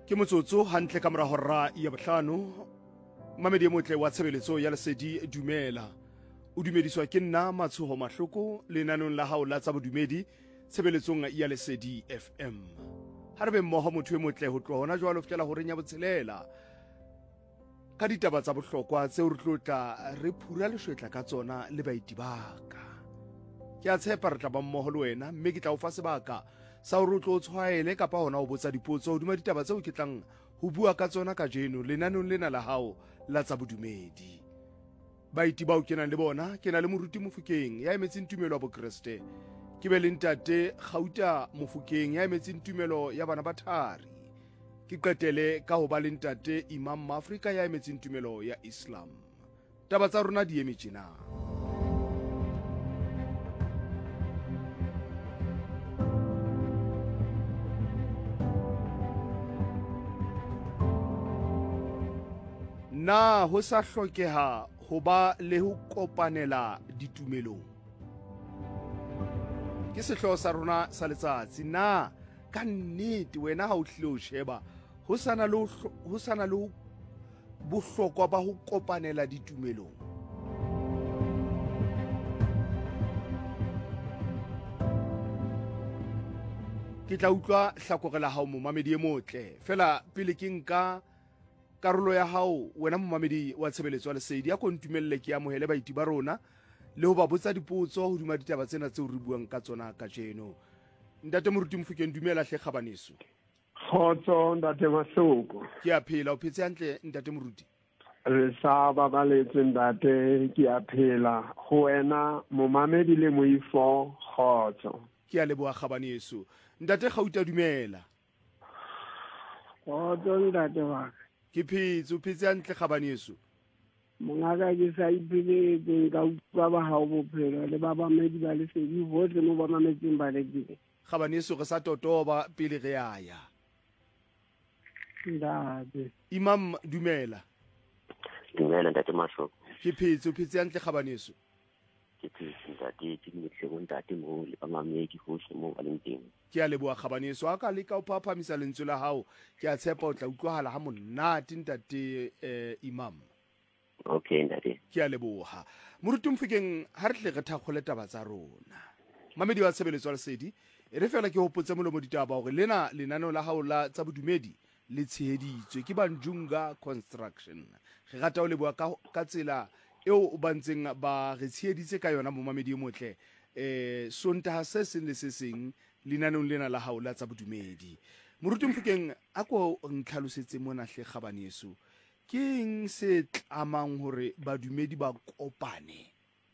Ke motsotso hantle ka mora hora ya bohlano. Mamedi e motle wa tshebeletso ya Lesedi dumela. O dumediswa ke nna Matshoho Mahloko lenanong la hao la tsa bodumedi tshebeletsong ya Lesedi FM. Ha re be mmoho motho e motle ho tloha hona jwale ho fihlela horeng ya botshelela ka ditaba tsa bohlokwa tseo re tlotla re phura leshwetla ka tsona le baeti ba ka. Ke a tshepa re tla ba mmoho le wena mme ke tla o fa sebaka sa hore o tlo tshwaele kapa hona ho botsa dipotso hodima ditaba tseo ke tlang ho bua ka tsona kajeno lenanong lena la hao la tsa bodumedi. Baeti bao ke nang le bona, ke na le moruti Mofokeng ya emetseng tumelo ya Bokreste, ke be le ntate Gauta Mofokeng ya emetseng tumelo ya bana ba thari, ke qetele ka ho ba le ntate Imam Maafrika ya emetseng tumelo ya Islam. Taba tsa rona di eme tjena. Na ho sa hlokeha ho ba le ho kopanela ditumelong? Ke sehloho sa rona sa letsatsi. Na ka nnete wena ha o hlile ho sheba ho sana le bohlokwa ba ho kopanela ditumelong? Ke tla utlwa hlakore la hao momamedi e motle. Fela pele ke nka karolo ya hao wena momamedi wa tshebeletso ya Lesedi, ya kontumelle ke amohele baiti ba rona le ho ba botsa dipotso hodima ditaba tsena tseo re buang ka tsona kajeno. Ntate moruti Mofokeng, dumela hle kgabaneso. Khotso ntate Masoko. Ke a phela, o phetse hantle ntate moruti? Re sa babaletse ntate, ke a phela. Ho wena momamedi le moifo, khotso. Ke a leboha kgabaneso. Ntate Gauta, dumela. Khotso ntate wa ka. Ke phetse, o phetse hantle kgabaneso? Mongaka ke sa ipheletse ka utlwa ba hao bophelo le ba bamedi ba Lesedi hohle mo ba mametseng ba lekile. Kgabaneso re sa totoba pele re ya. Ntate Imam, dumela. Dumela ntate Masoko. Ke phetse, o phetse hantle kgabaneso? Ke phetse ntate, ke metlheng ntate mo le ba mamedi hohle mo ba leng teng. Ke a leboha kgabaneso. Ha ka leka o phaphamisa lentswe la hao, ke a tshepa o tla utlwahala ha monate ntate Imam. Okay ntate. Ke a leboha. Moruti Mofokeng, ha re hle re thakgole taba tsa rona. Mamedi wa tshebeletso ya Lesedi, re fela ke hopotse molomo ditaba hore lena lenaneo la hao la tsa bodumedi le tsheheditswe ke Banjunga Construction. Re rata o leboha ka tsela eo o bantseng ba re tsheheditse ka yona momamedi e motle. Sontaha se seng le se seng lenaneong lena la hao la tsa bodumedi. Moruti Mofokeng, a ko ntlhalosetse mona hle kgabaneso, ke eng se tlamang hore badumedi ba kopane?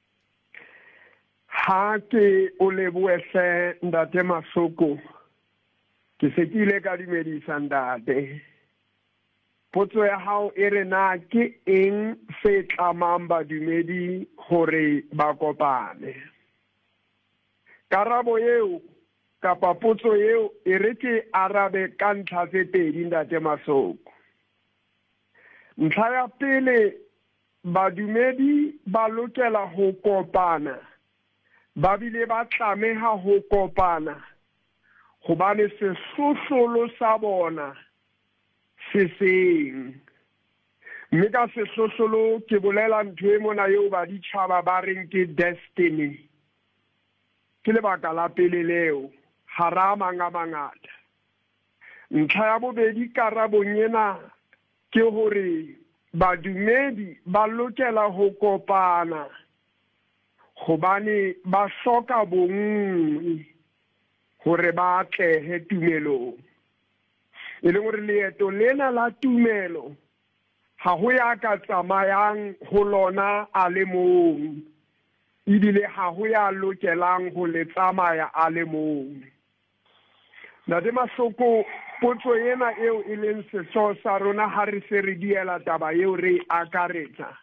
Ha ke o lebohe ntate Masoko, ke se ke ile ka dumedisa ntate. Potso ya hao e re na ke eng se tlamang badumedi hore ba kopane? Karabo eo kapa potso eo e re ke arabe ka ntlha tse pedi ntate Masoko. Ntlha ya pele, badumedi ba lokela ho kopana, ba bile ba tlameha ho kopana hobane sehlohlolo sa bona se seng. Mme ka sehlohlolo ke bolela ntho e mona eo baditjhaba ba reng ke destiny. Ke lebaka la pele leo, hara mang a mangata. Ntlha ya bobedi karabong ena ke hore badumedi ba lokela ho kopana hobane ba hloka bonngwe hore ba atlehe tumelong. E leng hore leeto lena la tumelo ha ho ya ka tsamayang ho lona a le mong, ebile ha ho ya lokelang ho le tsamaya a le mong. Ntate Masoko, potso ena eo e leng setho sa rona ha re se re diela taba eo re akaretsa,